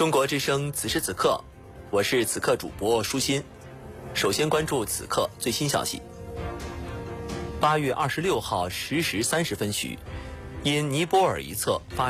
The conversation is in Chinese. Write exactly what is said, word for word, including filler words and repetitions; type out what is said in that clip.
中国之声此时此刻，我是此刻主播舒心。首先关注此刻最新消息。八月二十六号十时三十分许，因尼泊尔一侧发